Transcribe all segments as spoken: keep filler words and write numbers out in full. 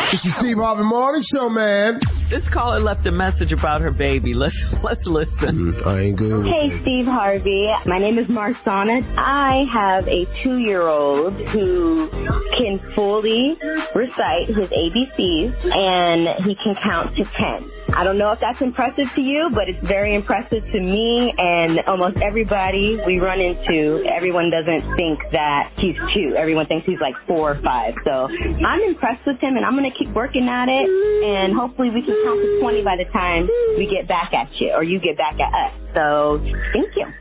This is Steve Harvey Morning Show, man. This caller left a message about her baby. Let's let's listen. Mm, I ain't good. Hey, Steve Harvey. My name is Marsana. I have a two-year-old who can fully recite his A B Cs, and he can count to ten. I don't know if that's impressive to you, but it's very impressive to me and almost everybody we run into. Everyone doesn't think that he's two. Everyone thinks he's like four or five. So I'm impressed with him, and I'm going to keep working at it, and hopefully we can count to twenty by the time we get back at you, or you get back at us. So thank you.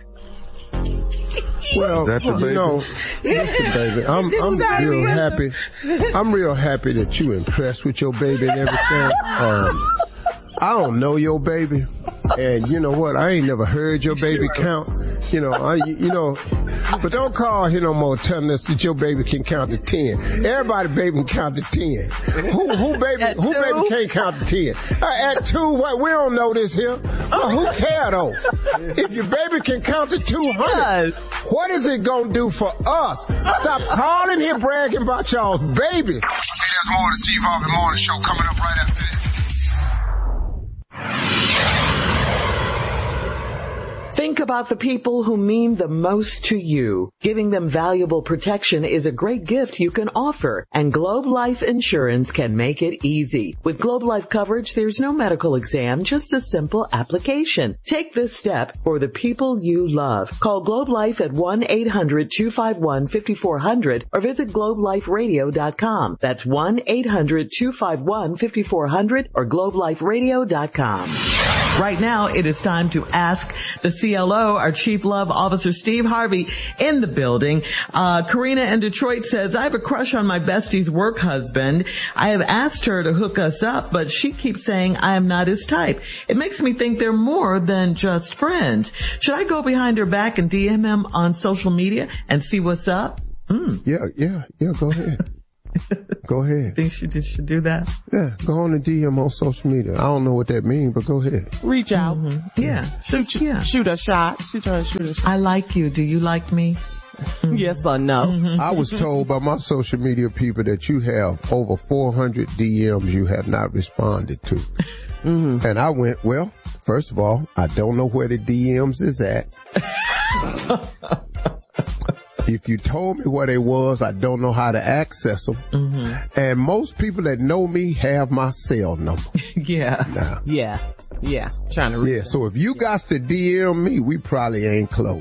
Well, That's your you baby? know, listen, baby, I'm, I'm real happy. I'm real happy that you impressed with your baby and everything. Um, I don't know your baby, and you know what? I ain't never heard your baby count. You know, I, you know, but don't call here no more telling us that your baby can count to ten. Everybody baby can count to ten. Who, who baby, At who two? baby can't count to ten? Uh, at two, what? We don't know this here. Uh, who care though? If your baby can count to two hundred, what is it gonna do for us? Stop calling here bragging about y'all's baby. Hey, there's more of the Steve Harvey Morning Show coming up right after this. Think about the people who mean the most to you. Giving them valuable protection is a great gift you can offer, and Globe Life Insurance can make it easy. With Globe Life coverage, there's no medical exam, just a simple application. Take this step for the people you love. Call Globe Life at one eight hundred two five one five four zero zero or visit globe life radio dot com. That's one eight hundred two five one five four zero zero or globe life radio dot com. Right now, it is time to ask the C L O, our Chief Love Officer, Steve Harvey, in the building. Uh, Karina in Detroit says, I have a crush on my bestie's work husband. I have asked her to hook us up, but she keeps saying I am not his type. It makes me think they're more than just friends. Should I go behind her back and D M him on social media and see what's up? Mm. Yeah, yeah, yeah, go ahead. Go ahead. Think she did, should do that? Yeah, go on and D M on social media. I don't know what that means, but go ahead. Reach out. Mm-hmm. Yeah. Shoot, yeah. shoot a shot. She trying to shoot a shot. I like you. Do you like me? Yes or no? Mm-hmm. I was told by my social media people that you have over four hundred D Ms you have not responded to. Mm-hmm. And I went, well, first of all, I don't know where the D Ms is at. If you told me where they was, I don't know how to access them. Mm-hmm. And most people that know me have my cell number. Yeah. Now, Yeah. Yeah. Trying to reach yeah, so if you got to D M me, we probably ain't close.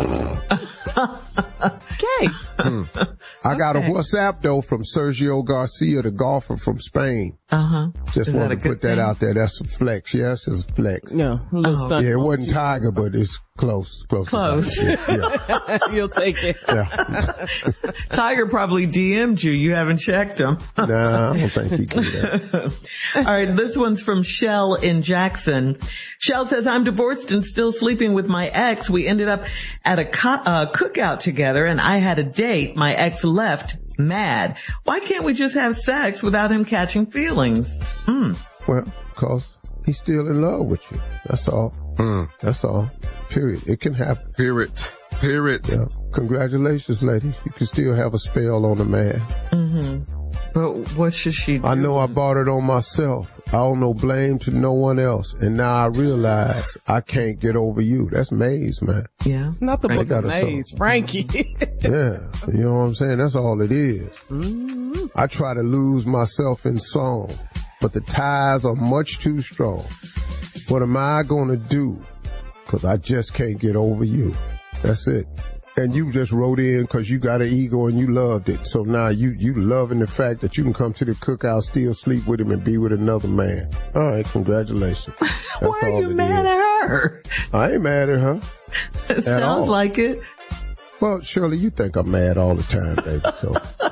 Okay. Hmm. I got a WhatsApp though from Sergio Garcia, the golfer from Spain. Uh-huh. Just Is wanted that a to good put that thing? out there. That's some flex. Yes, it's flex. No. a little Oh. stunt Yeah, it on wasn't you. Tiger, but it's close. Close. Close. Yeah. You'll take it. yeah. Tiger probably D M'd you. You haven't checked him. Nah, I don't think he did that. All right, this one's from Shell in Jackson. Shell says, I'm divorced and still sleeping with my ex. We ended up at a co- uh, cookout together, and I had a date. My ex left mad. Why can't we just have sex without him catching feelings? Hmm. Well, cause he's still in love with you. That's all. Mm. That's all. Period. It can happen. Period. Period. Yeah. Congratulations, lady. You can still have a spell on a man. Mm-hmm. But what should she do? I know I bought it on myself. I owe no blame to no one else. And now I realize I can't get over you. That's Maze, man. Yeah. Not the They book got of a song. maze, Frankie. Yeah. You know what I'm saying? That's all it is. Mm-hmm. I try to lose myself in song, but the ties are much too strong. What am I going to do? Cause I just can't get over you. That's it. And you just wrote in cause you got an ego and you loved it. So now you, you loving the fact that you can come to the cookout, still sleep with him and be with another man. All right. Congratulations. That's Why are all you it mad is. at her? I ain't mad at her. It sounds all. like it. Well, Shirley, you think I'm mad all the time, baby. So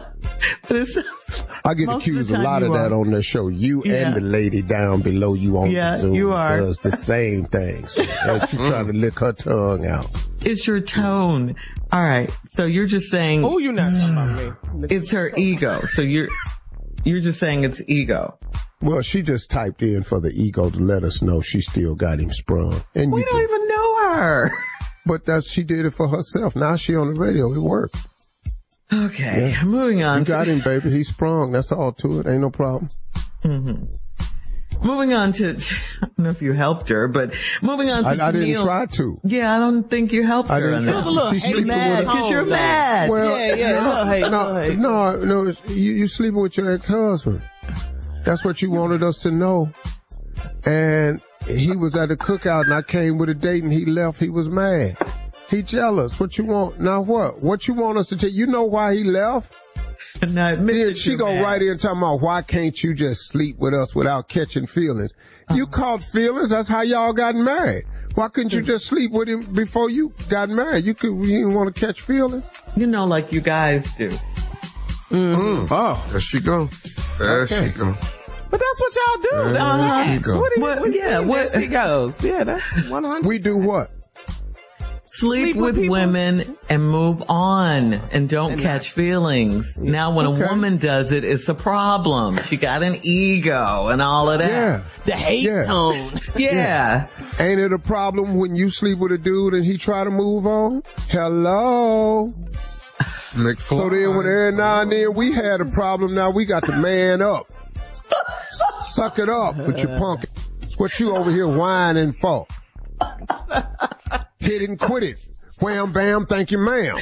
But it's, I get most of accused the a time lot of you that are. on the show. You Yeah. and the lady down below you on Yeah, the Zoom you are. does the same thing. So uh, she's trying to lick her tongue out. it's your tone. All right. So you're just saying Oh, you're not talking about me. it's her ego. So you're, you're just saying it's ego. Well, she just typed in for the ego to let us know she still got him sprung. And We you don't do. even know her. But that's, she did it for herself. Now she on the radio. It worked. Okay. Moving on. You got him, baby. He sprung. That's all to it. Ain't no problem. Mm-hmm. Moving on to, I don't know if you helped her, but moving on to I, I didn't Neil. try to. Yeah, I don't think you helped I her. didn't on try. that. She's sleeping mad with her- because you're mad. Well, Yeah, yeah, no, little hate, no, little hate. no, no, it's- you, you sleeping with your ex-husband. That's what you wanted us to know. And he was at a cookout and I came with a date and he left. He was mad. He jealous. What you want? Now what? What you want us to tell? You know why he left? No, admit Then that she you're go mad. right in talking about why can't you just sleep with us without catching feelings? You caught feelings. That's how y'all got married. Why couldn't you just sleep with him before you got married? You could. You didn't want to catch feelings. You know, like you guys do. Mm. Oh, There she go. There Okay. she go. But that's what y'all do. There Uh-huh. you go. What do you, What- what do you yeah, mean what- there she goes? Yeah, that's one hundred. we do what? Sleep, Sleep with, with people. women and move on and don't And catch feelings. Now when Okay. a woman does it, it's a problem. She got an ego and all of that. Yeah. The hate Yeah. tone. Yeah. Ain't it a problem when you sleep with a dude and he try to move on? Hello. McFly. So then when every now and then we had a problem, now we got to man up. Suck it up with your punk. What you over here whining for? Hit it and quit it. Wham bam, thank you ma'am.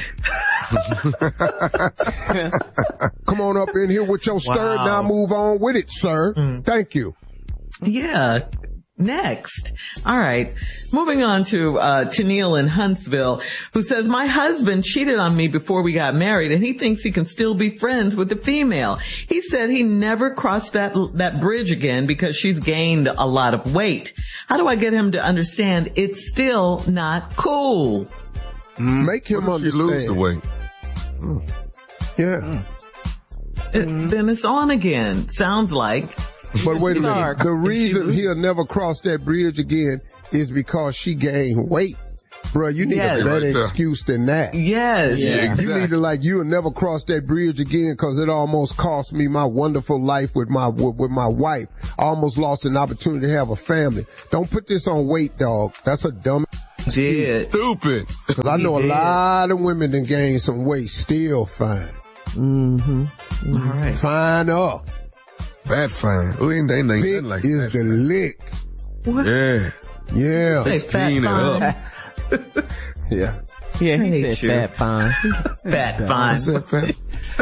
Come on up in here with your stir, Wow. now move on with it, sir. Thank you. Yeah. Next. All right. Moving on to, uh, Tennille in Huntsville, who says, my husband cheated on me before we got married and he thinks he can still be friends with the female. He said he never crossed that, that bridge again because she's gained a lot of weight. How do I get him to understand it's still not cool? Make him What if she lose the understand. weight? Yeah. It, then it's on again. Sounds like. But wait a minute. Stark. The reason he'll never cross that bridge again is because she gained weight. Bruh, you need Yes. a better Right there. excuse than that. Yes. Yeah. You Exactly. need to like, you'll never cross that bridge again because it almost cost me my wonderful life with my, with, with my wife. I almost lost an opportunity to have a family. Don't put this on weight, dog. That's a dumb, Did. Stupid. cause I know a did. lot of women that gained some weight still fine. Mm-hmm. All right. Fine up. Fat fine. Who ain't they ain't Thick nothing like is that? the lick. Yeah. Yeah. Hey, sixteen and fat up. Yeah. Yeah, he Hate said you. fat fine. Fat I fine. said fat.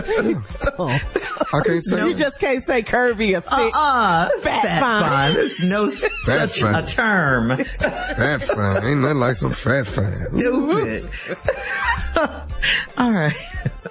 I can't say You just can't say curvy or thick. Uh-uh. Fat, Fat fine. fine. There's no such fine. a term. fat fine. Ain't nothing like some fat fine. Stupid. All right.